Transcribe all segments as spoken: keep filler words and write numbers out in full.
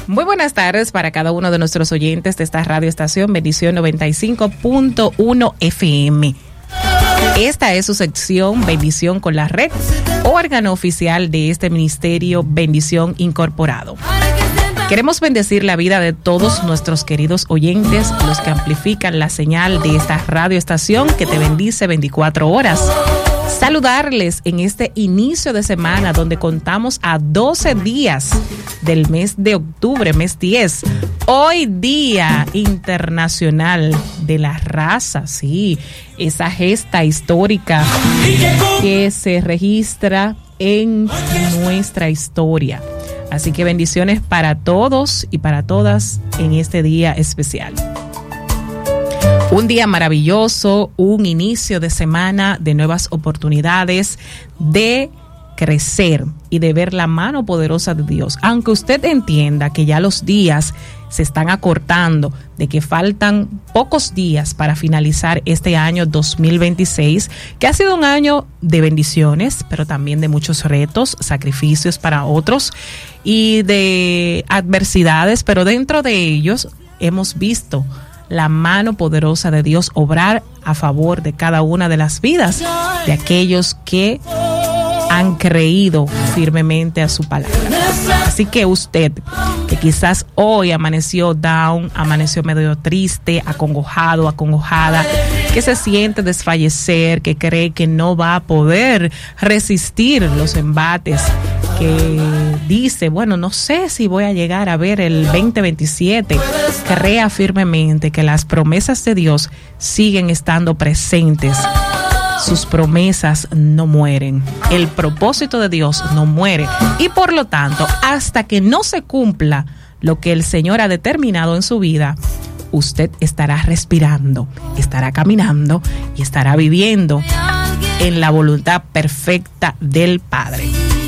Muy buenas tardes para cada uno de nuestros oyentes de esta radioestación Bendición noventa y cinco punto uno F M. Esta es su sección Bendición con la Red, órgano oficial de este ministerio Bendición Incorporado. Queremos bendecir la vida de todos nuestros queridos oyentes, los que amplifican la señal de esta radioestación que te bendice veinticuatro horas. Saludarles en este inicio de semana donde contamos a doce días del mes de octubre, mes diez. Hoy Día Internacional de la Raza, sí, esa gesta histórica que se registra en nuestra historia. Así que bendiciones para todos y para todas en este día especial. Un día maravilloso, un inicio de semana de nuevas oportunidades, de crecer y de ver la mano poderosa de Dios. Aunque usted entienda que ya los días se están acortando, de que faltan pocos días para finalizar este año dos mil veintiséis, que ha sido un año de bendiciones, pero también de muchos retos, sacrificios para otros y de adversidades, pero dentro de ellos hemos visto la mano poderosa de Dios obrar a favor de cada una de las vidas de aquellos que han creído firmemente a su palabra. Así que usted, que quizás hoy amaneció down, amaneció medio triste, acongojado, acongojada, que se siente desfallecer, que cree que no va a poder resistir los embates, que dice, bueno, no sé si voy a llegar a ver el veinte veintisiete, crea firmemente que las promesas de Dios siguen estando presentes. Sus promesas no mueren. El propósito de Dios no muere. Y por lo tanto, hasta que no se cumpla lo que el Señor ha determinado en su vida, usted estará respirando, estará caminando y estará viviendo en la voluntad perfecta del Padre.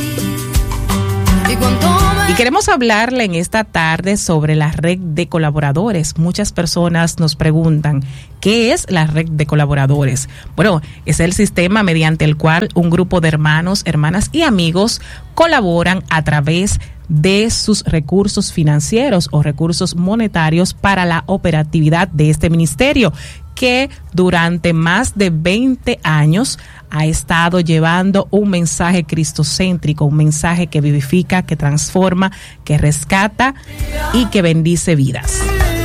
Y queremos hablarle en esta tarde sobre la red de colaboradores. Muchas personas nos preguntan, ¿qué es la red de colaboradores? Bueno, es el sistema mediante el cual un grupo de hermanos, hermanas y amigos colaboran a través de sus recursos financieros o recursos monetarios para la operatividad de este ministerio, que durante más de veinte años ha estado llevando un mensaje cristocéntrico, un mensaje que vivifica, que transforma, que rescata y que bendice vidas.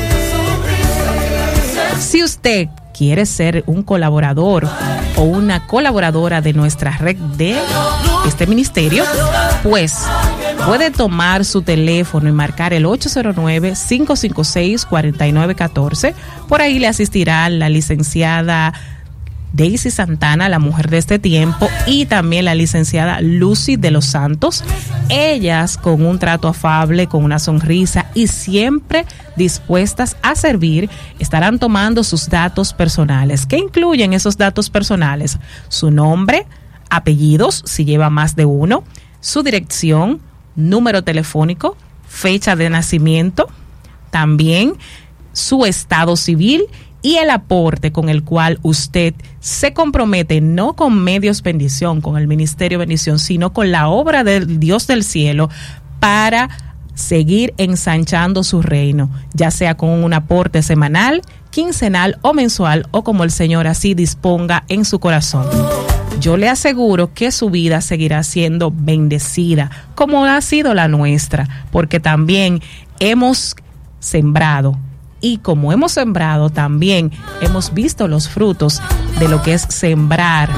Si usted quiere ser un colaborador o una colaboradora de nuestra red de este ministerio, pues puede tomar su teléfono y marcar el ocho cero nueve, cinco cinco seis, cuatro nueve uno cuatro. Por ahí le asistirá la licenciada Daisy Santana, la mujer de este tiempo, y también la licenciada Lucy de los Santos. Ellas con un trato afable, con una sonrisa y siempre dispuestas a servir, estarán tomando sus datos personales. ¿Qué incluyen esos datos personales? Su nombre, apellidos, si lleva más de uno, su dirección, número telefónico, fecha de nacimiento, también su estado civil y el aporte con el cual usted se compromete, no con Medios Bendición, con el Ministerio Bendición, sino con la obra del Dios del cielo para seguir ensanchando su reino, ya sea con un aporte semanal, quincenal o mensual, o como el Señor así disponga en su corazón. Yo le aseguro que su vida seguirá siendo bendecida, como ha sido la nuestra, porque también hemos sembrado. Y como hemos sembrado, también hemos visto los frutos de lo que es sembrar,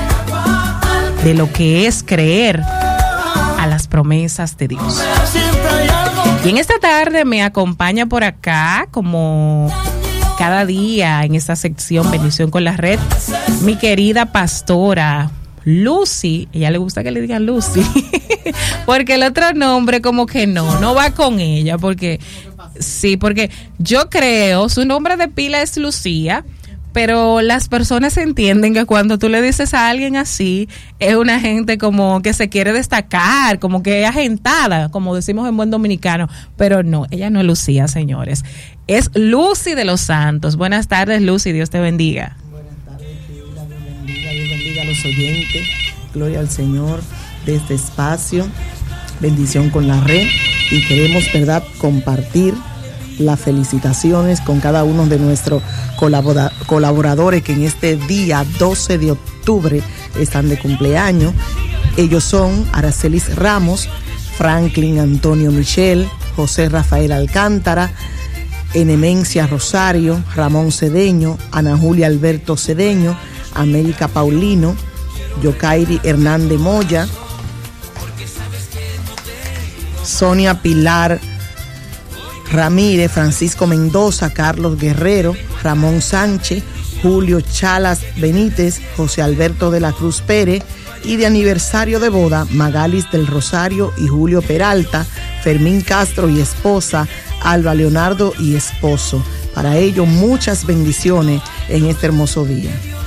de lo que es creer a las promesas de Dios. Y en esta tarde me acompaña por acá, como cada día en esta sección Bendición con la Red, mi querida pastora Lucy. Ella le gusta que le digan Lucy, porque el otro nombre como que no, no va con ella, porque sí, porque yo creo, su nombre de pila es Lucía, pero las personas entienden que cuando tú le dices a alguien así, es una gente como que se quiere destacar, como que es agentada, como decimos en buen dominicano, pero no, ella no es Lucía, señores, es Lucy de los Santos. Buenas tardes, Lucy, Dios te bendiga. Buenas tardes, Dios bendiga, Dios bendiga a los oyentes, gloria al Señor de este espacio, Bendición con la Red. y queremos, ¿verdad?, compartir las felicitaciones con cada uno de nuestros colabora- colaboradores que en este día doce de octubre están de cumpleaños. Ellos son Aracelis Ramos, Franklin Antonio Michel, José Rafael Alcántara, Enemencia Rosario, Ramón Cedeño, Ana Julia Alberto Cedeño, América Paulino, Yokairi Hernández Moya, Sonia Pilar Ramírez, Francisco Mendoza, Carlos Guerrero, Ramón Sánchez, Julio Chalas Benítez, José Alberto de la Cruz Pérez, y de aniversario de boda, Magalis del Rosario y Julio Peralta, Fermín Castro y esposa, Alba Leonardo y esposo. Para ello, muchas bendiciones en este hermoso día.